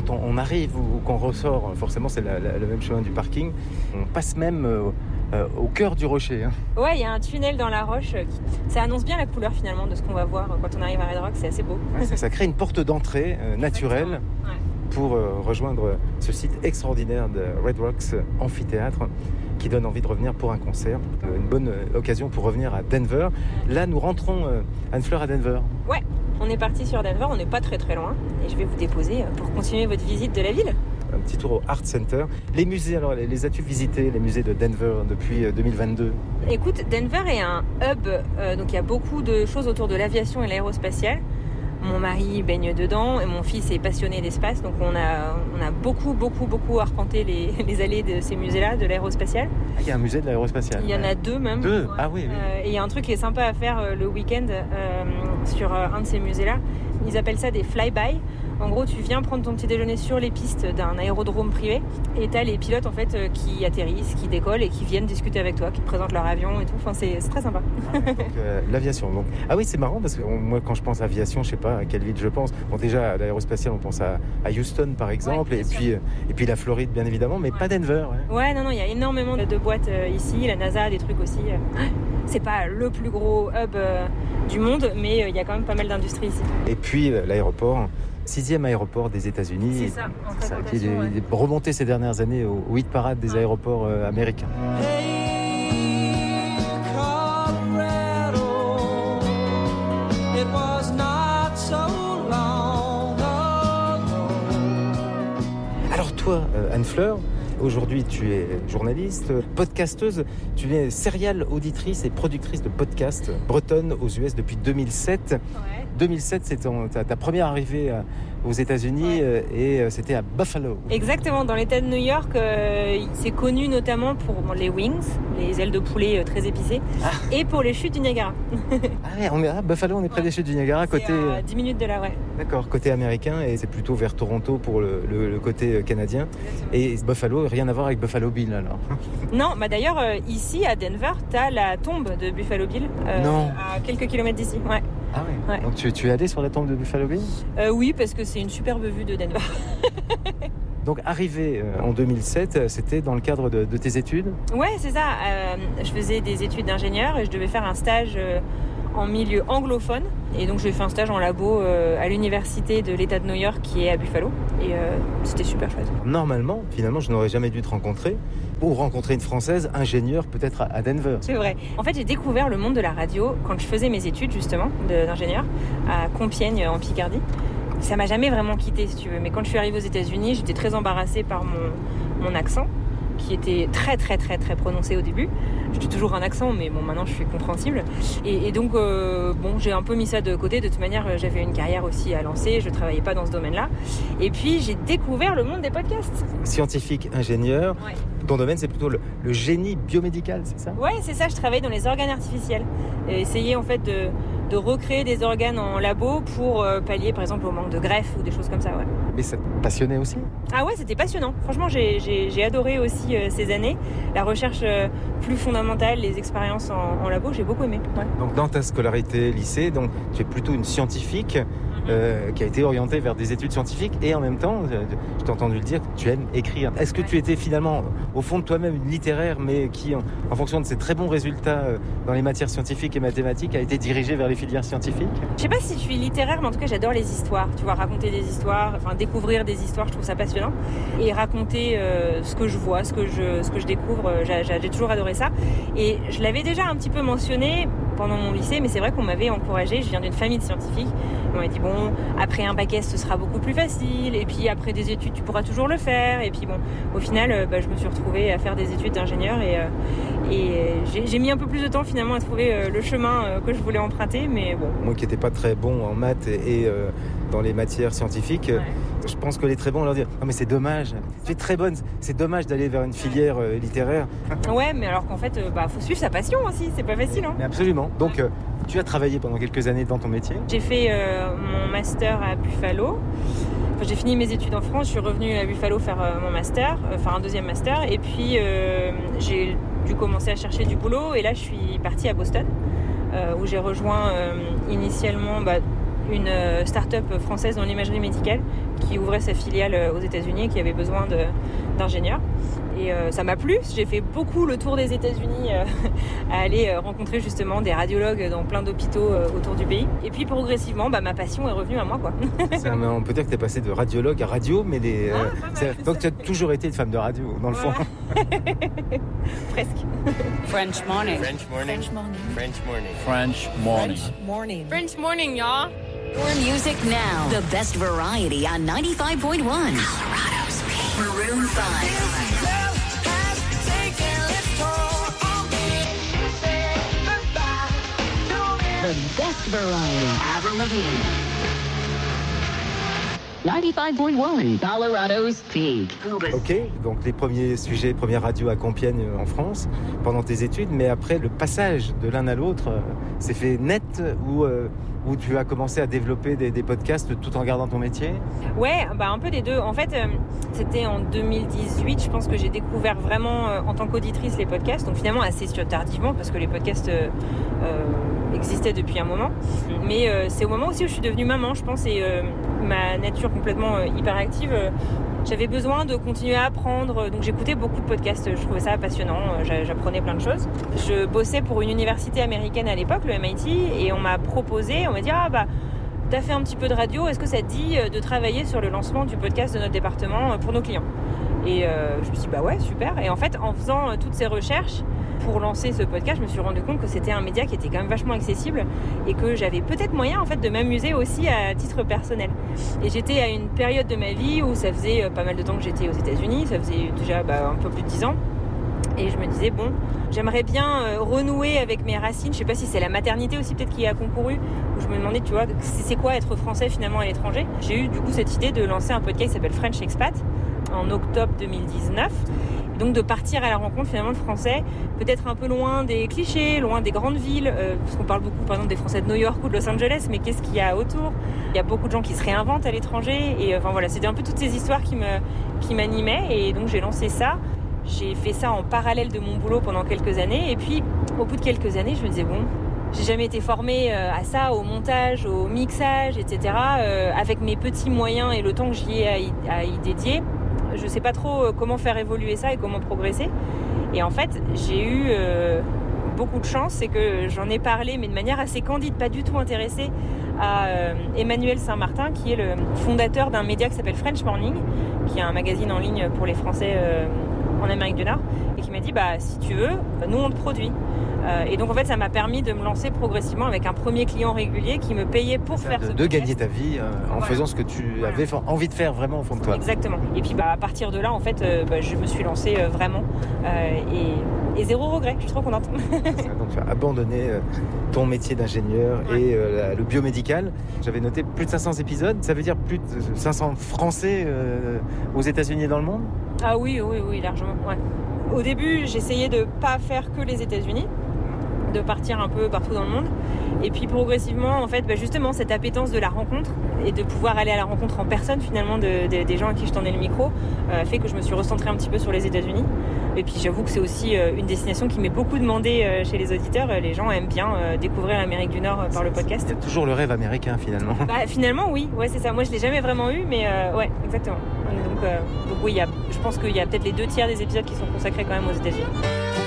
quand on arrive ou qu'on ressort, forcément c'est le même chemin du parking, on passe même au cœur du rocher. Hein. Ouais, il y a un tunnel dans la roche. Ça annonce bien la couleur finalement de ce qu'on va voir quand on arrive à Red Rock, c'est assez beau. Ouais, ça crée une porte d'entrée naturelle pour rejoindre ce site extraordinaire de Red Rocks Amphithéâtre qui donne envie de revenir pour un concert. Une bonne occasion pour revenir à Denver. Là, nous rentrons, Anne-Fleur, à Denver. Ouais, on est parti sur Denver, on n'est pas très très loin. Et je vais vous déposer pour continuer votre visite de la ville. Un petit tour au Art Center. Les musées, alors, les as-tu visités, les musées de Denver depuis 2022 ? Écoute, Denver est un hub, donc il y a beaucoup de choses autour de l'aviation et l'aérospatiale. Mon mari baigne dedans et mon fils est passionné d'espace, donc on a beaucoup arpenté les allées de ces musées-là, de l'aérospatial. Ah, il y a un musée de l'aérospatial. Il y en a 2 même. 2 ? Ah oui. Et il y a un truc qui est sympa à faire le week-end sur un de ces musées-là. Ils appellent ça des fly-by. En gros, tu viens prendre ton petit déjeuner sur les pistes d'un aérodrome privé et t'as les pilotes en fait qui atterrissent, qui décollent et qui viennent discuter avec toi, qui te présentent leur avion et tout. Enfin, c'est très sympa. Ah, donc l'aviation. Donc. Ah oui, c'est marrant parce que moi, quand je pense à aviation, je sais pas à quelle ville je pense. Bon, déjà à l'aérospatiale, on pense à Houston par exemple, et puis la Floride bien évidemment, mais pas Denver. Ouais, non, il y a énormément de boîtes ici. La NASA a des trucs aussi. C'est pas le plus gros hub du monde, mais il y a quand même pas mal d'industries ici. Et puis l'aéroport. 6e aéroport des États-Unis. C'est ça, qui est remonté ces dernières années au hit parade des aéroports américains. Alors toi, Anne-Fleur, aujourd'hui tu es journaliste, podcasteuse, tu es serial auditrice et productrice de podcasts bretonne aux US depuis 2007. Ouais. 2007, c'est ta première arrivée aux États-Unis et c'était à Buffalo. Exactement, dans l'État de New York, c'est connu notamment pour les wings, les ailes de poulet très épicées, et pour les chutes du Niagara. On est à Buffalo, on est près des chutes du Niagara, côté à 10 minutes de là, ouais. D'accord, côté américain, et c'est plutôt vers Toronto pour le côté canadien. Exactement. Et Buffalo, rien à voir avec Buffalo Bill alors. Non, d'ailleurs ici à Denver, t'as la tombe de Buffalo Bill, à quelques kilomètres d'ici. Ouais. Ah ouais. Donc tu es allé sur la tombe de Buffalo Bill ? Oui, parce que c'est une superbe vue de Denver. Donc arrivé en 2007, c'était dans le cadre de tes études ? Ouais, c'est ça. Je faisais des études d'ingénieur et je devais faire un stage en milieu anglophone. Et donc j'ai fait un stage en labo à l'université de l'État de New York qui est à Buffalo. Et c'était super chouette. Normalement, finalement, je n'aurais jamais dû te rencontrer. Ou rencontrer une Française ingénieure peut-être à Denver. C'est vrai. En fait, j'ai découvert le monde de la radio quand je faisais mes études justement d'ingénieur à Compiègne en Picardie. Ça m'a jamais vraiment quitté si tu veux. Mais quand je suis arrivée aux États-Unis, j'étais très embarrassée par mon accent qui était très très très très prononcé au début. J'ai toujours un accent, mais bon, maintenant je suis compréhensible. Et donc, j'ai un peu mis ça de côté. De toute manière, j'avais une carrière aussi à lancer. Je travaillais pas dans ce domaine-là. Et puis, j'ai découvert le monde des podcasts. Scientifique, ingénieur. Ouais. Ton domaine, c'est plutôt le génie biomédical, c'est ça ? Ouais, c'est ça. Je travaille dans les organes artificiels. Et essayer en fait de recréer des organes en labo pour pallier, par exemple, au manque de greffe ou des choses comme ça. Ouais. Mais ça te passionnait aussi ? Ah ouais, c'était passionnant. Franchement, j'ai adoré aussi ces années. La recherche plus fondamentale, les expériences en labo, j'ai beaucoup aimé. Ouais. Donc dans ta scolarité lycée, donc, tu es plutôt une scientifique qui a été orientée vers des études scientifiques et en même temps, je t'ai entendu le dire, tu aimes écrire. Est-ce que tu étais finalement, au fond de toi-même, une littéraire, mais qui, en fonction de ses très bons résultats dans les matières scientifiques et mathématiques, a été dirigée vers les filières scientifiques ? Je sais pas si je suis littéraire, mais en tout cas, j'adore les histoires. Tu vois, raconter des histoires, enfin découvrir des histoires, je trouve ça passionnant. Et raconter ce que je vois, ce que je découvre, j'ai toujours adoré ça. Et je l'avais déjà un petit peu mentionné pendant mon lycée, mais c'est vrai qu'on m'avait encouragée. Je viens d'une famille de scientifiques. On m'a dit bon, après un bac S, ce sera beaucoup plus facile. Et puis après des études, tu pourras toujours le faire. Et puis bon, au final, je me suis retrouvée à faire des études d'ingénieur et j'ai mis un peu plus de temps finalement à trouver le chemin que je voulais emprunter. Mais bon. Moi qui n'étais pas très bon en maths et dans les matières scientifiques, je pense que les très bons, on leur dit non mais c'est dommage, tu es très bonne, c'est dommage d'aller vers une filière littéraire. Ouais, mais alors qu'en fait, faut suivre sa passion aussi, c'est pas facile. Hein. Mais absolument. Donc tu as travaillé pendant quelques années dans ton métier ? J'ai fait mon master à Buffalo. Enfin, j'ai fini mes études en France, je suis revenue à Buffalo faire mon master, un deuxième master, et puis j'ai dû commencer à chercher du boulot, et là je suis partie à Boston, où j'ai rejoint initialement une start-up française dans l'imagerie médicale qui ouvrait sa filiale aux États-Unis et qui avait besoin d'ingénieurs. Et ça m'a plu. J'ai fait beaucoup le tour des États-Unis à aller rencontrer justement des radiologues dans plein d'hôpitaux autour du pays. Et puis progressivement, ma passion est revenue à moi, quoi. On peut dire que tu es passé de radiologue à radio, mais donc tu as toujours été une femme de radio, dans le fond. Presque. French morning. French morning. French morning. French morning. French morning. French morning. French morning, y'all. More music now. The best variety on 95.1. Colorado's Maroon 5. The best variety. Avril Lavigne. 95.1. Colorado's Peak. Ok, donc les premiers sujets, première radio à Compiègne en France, pendant tes études, mais après le passage de l'un à l'autre, c'est fait net où tu as commencé à développer des podcasts tout en gardant ton métier? Ouais, un peu des deux. En fait, c'était en 2018, je pense que j'ai découvert vraiment en tant qu'auditrice les podcasts, donc finalement assez tardivement parce que les podcasts existaient depuis un moment. Mais c'est au moment aussi où je suis devenue maman, je pense, et ma nature complètement hyperactive, j'avais besoin de continuer à apprendre. Donc j'écoutais beaucoup de podcasts, je trouvais ça passionnant, j'apprenais plein de choses. Je bossais pour une université américaine à l'époque, le MIT, et on m'a dit t'as fait un petit peu de radio, est-ce que ça te dit de travailler sur le lancement du podcast de notre département pour nos clients? Et je me suis dit ouais, super. Et en fait, en faisant toutes ces recherches pour lancer ce podcast, je me suis rendu compte que c'était un média qui était quand même vachement accessible et que j'avais peut-être moyen en fait de m'amuser aussi à titre personnel. Et j'étais à une période de ma vie où ça faisait pas mal de temps que j'étais aux États-Unis, ça faisait déjà un peu plus de 10 ans. Et je me disais j'aimerais bien renouer avec mes racines. Je sais pas si c'est la maternité aussi peut-être qui a concouru, où je me demandais c'est quoi être français finalement à l'étranger. J'ai eu du coup cette idée de lancer un podcast qui s'appelle French Expat en octobre 2019. Donc de partir à la rencontre finalement de Français, peut-être un peu loin des clichés, loin des grandes villes, parce qu'on parle beaucoup par exemple des Français de New York ou de Los Angeles, mais qu'est-ce qu'il y a autour? Il y a beaucoup de gens qui se réinventent à l'étranger, et c'était un peu toutes ces histoires qui m'animaient, et donc j'ai lancé ça. J'ai fait ça en parallèle de mon boulot pendant quelques années, et puis au bout de quelques années, je me disais j'ai jamais été formée à ça, au montage, au mixage, etc. Avec mes petits moyens et le temps que j'y ai à y dédier, je sais pas trop comment faire évoluer ça et comment progresser. Et en fait, j'ai eu beaucoup de chance, c'est que j'en ai parlé, mais de manière assez candide, pas du tout intéressée, à Emmanuel Saint-Martin, qui est le fondateur d'un média qui s'appelle French Morning, qui est un magazine en ligne pour les Français en Amérique du Nord, et qui m'a dit si tu veux, nous on te produit. Et donc en fait ça m'a permis de me lancer progressivement avec un premier client régulier qui me payait pour faire ce podcast. De gagner ta vie en faisant ce que tu avais envie de faire vraiment au fond de toi. Exactement. Et puis à partir de là en fait je me suis lancée vraiment et zéro regret, je suis trop contente. Donc tu as abandonné ton métier d'ingénieur et le biomédical. J'avais noté plus de 500 épisodes, ça veut dire plus de 500 Français aux États-Unis et dans le monde? Ah oui, largement. Ouais. Au début, j'essayais de pas faire que les États-Unis, de partir un peu partout dans le monde. Et puis progressivement, en fait, justement, cette appétence de la rencontre et de pouvoir aller à la rencontre en personne finalement des gens à qui je tendais le micro fait que je me suis recentrée un petit peu sur les États-Unis. Et puis j'avoue que c'est aussi une destination qui m'est beaucoup demandée chez les auditeurs. Les gens aiment bien découvrir l'Amérique du Nord par le podcast. Il y a toujours le rêve américain finalement. Finalement oui, c'est ça. Moi je l'ai jamais vraiment eu, mais ouais, exactement. Donc oui, je pense qu'il y a peut-être les 2 tiers des épisodes qui sont consacrés quand même aux États-Unis.